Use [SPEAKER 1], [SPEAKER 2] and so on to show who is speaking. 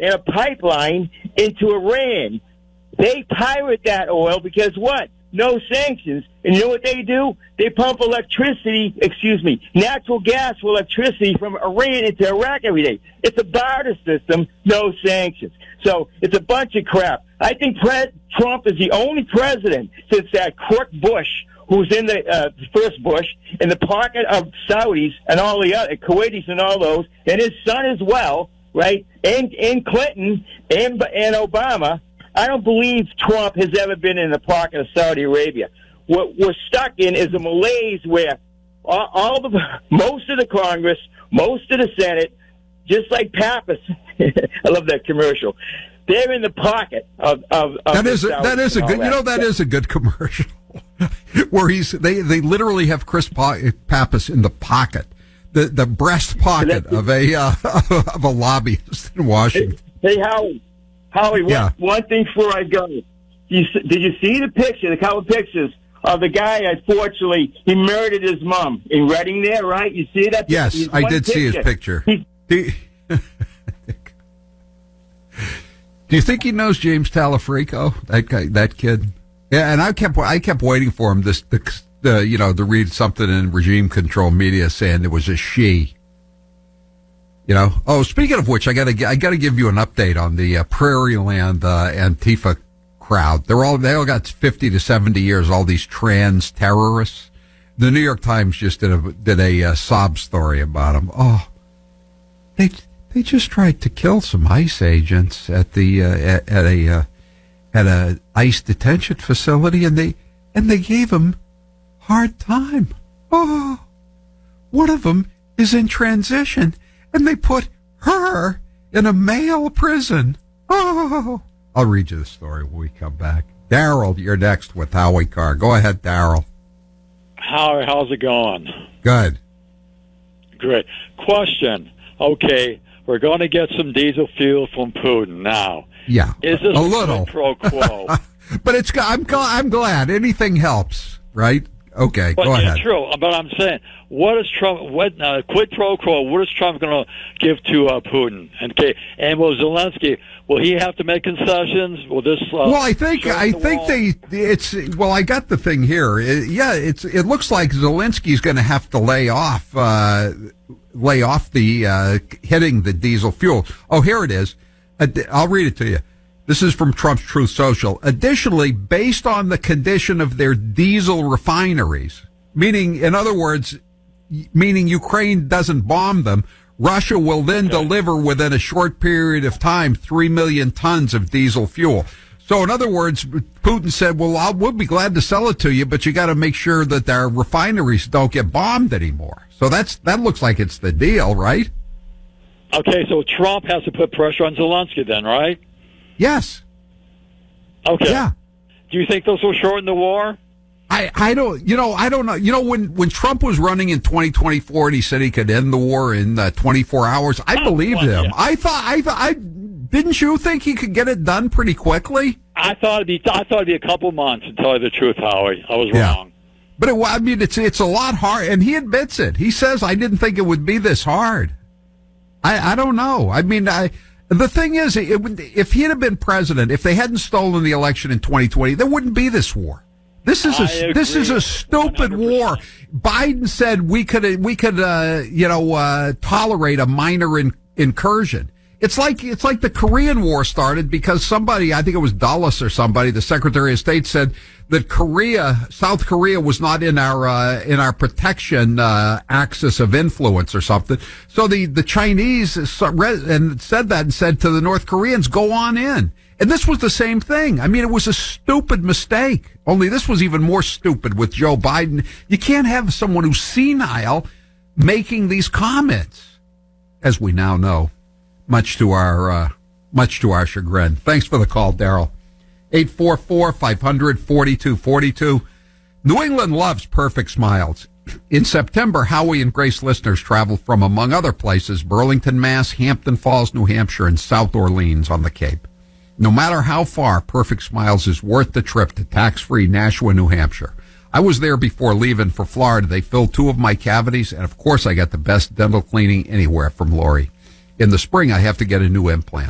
[SPEAKER 1] and a pipeline into Iran. They pirate that oil because what? No sanctions. And you know what they do? They pump natural gas for electricity from Iran into Iraq every day. It's a barter system, no sanctions. So it's a bunch of crap. I think Trump is the only president since that crook Bush, who's in the first Bush, in the pocket of Saudis and all the other Kuwaitis and all those, and his son as well, right? And Clinton and Obama. I don't believe Trump has ever been in the pocket of Saudi Arabia. What we're stuck in is a malaise where most of the Congress, most of the Senate, just like Pappas, I love that commercial. They're in the pocket of
[SPEAKER 2] that is a good commercial where they literally have Chris Pappas in the pocket, the breast pocket of a lobbyist in Washington.
[SPEAKER 1] Hey, Howie, one thing before I go. Did you see the couple of pictures of the guy, unfortunately, he murdered his mom in Reading there, right? You see that?
[SPEAKER 2] Yes, I did see his picture. Do you think he knows James Talafrico, that guy, that kid? Yeah, and I kept waiting for him to read something in regime control media saying it was a she. Oh, speaking of which, I gotta give you an update on the Prairie Land Antifa crowd. They all got 50 to 70 years. All these trans terrorists. The New York Times just did a sob story about them. Oh, they just tried to kill some ICE agents at a ICE detention facility, and they gave them hard time. Oh, one of them is in transition. And they put her in a male prison. Oh, I'll read you the story when we come back. Daryl, you're next with Howie Carr. Go ahead, Daryl.
[SPEAKER 3] Howie, how's it going?
[SPEAKER 2] Good.
[SPEAKER 3] Great. Question. Okay, we're going to get some diesel fuel from Putin now.
[SPEAKER 2] Yeah,
[SPEAKER 3] is this
[SPEAKER 2] a little
[SPEAKER 3] pro quo?
[SPEAKER 2] But I'm glad anything helps, right? Okay, go ahead.
[SPEAKER 3] True, but I'm saying, what is Trump? Quid pro quo? What is Trump going to give to Putin? And will Zelensky? Will he have to make concessions? Will this?
[SPEAKER 2] I think I got the thing here. It looks like Zelensky's going to have to lay off the hitting the diesel fuel. Oh, here it is. I'll read it to you. This is from Trump's Truth Social. Additionally, based on the condition of their diesel refineries, meaning Ukraine doesn't bomb them, Russia will then deliver within a short period of time 3 million tons of diesel fuel. So, in other words, Putin said, well, we'll be glad to sell it to you, but you got to make sure that their refineries don't get bombed anymore. So that looks like it's the deal, right?
[SPEAKER 3] Okay, so Trump has to put pressure on Zelensky then, right?
[SPEAKER 2] Yes.
[SPEAKER 3] Okay.
[SPEAKER 2] Yeah.
[SPEAKER 3] Do you think this will shorten the war?
[SPEAKER 2] I don't know. When Trump was running in 2024 and he said he could end the war in 24 hours, I believed him. Yeah. Didn't you think he could get it done pretty quickly?
[SPEAKER 3] I thought it'd be a couple months, to tell you the truth, Howie. I was wrong.
[SPEAKER 2] But it's a lot hard, and he admits it. He says, I didn't think it would be this hard. I don't know. The thing is, if he had been president, if they hadn't stolen the election in 2020, there wouldn't be this war. This is a stupid 100%. War. Biden said we could tolerate a minor incursion. It's like the Korean War started because somebody, I think it was Dulles or somebody, the Secretary of State, said that South Korea was not in our protection axis of influence or something. So the Chinese said to the North Koreans, go on in. And this was the same thing. It was a stupid mistake. Only this was even more stupid with Joe Biden. You can't have someone who's senile making these comments, as we now know. Much to our chagrin. Thanks for the call, Daryl. 844-500-4242. New England loves perfect smiles. In September, Howie and Grace listeners travel from, among other places, Burlington, Mass., Hampton Falls, New Hampshire, and South Orleans on the Cape. No matter how far, Perfect Smiles is worth the trip to tax-free Nashua, New Hampshire. I was there before leaving for Florida. They filled 2 of my cavities, and of course I got the best dental cleaning anywhere from Lori. In the spring, I have to get a new implant.